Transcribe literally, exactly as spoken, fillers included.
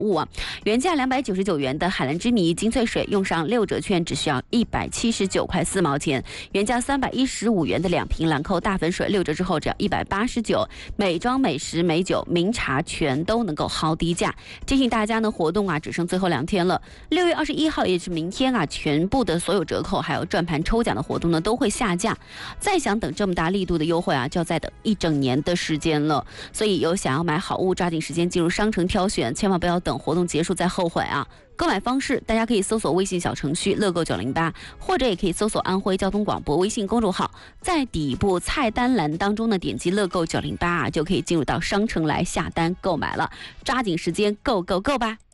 物啊。原价两百九十九元的海蓝之谜精粹水用上六折券只需要一百七十九块四毛钱，原价三百一十五元的两瓶兰蔻大粉水六折之后只要一百八十九，美妆、美食、美酒、名茶全都能够薅低价。提醒大家呢，活动啊只剩最后两天了，六月二十一号也是明天啊，全部的所有折扣还有转盘抽奖的活动呢都会下架。再想等这么大力度的优惠啊，就要再等一整年的时间了。所以有想要买好物，抓紧时间进入商城挑选，千万不要等活动结束再后悔啊！购买方式，大家可以搜索微信小程序乐购九零八，或者也可以搜索安徽交通广播微信公众号，在底部菜单栏当中呢，点击乐购九零八啊，就可以进入到商城来下单购买了。抓紧时间，购购购吧！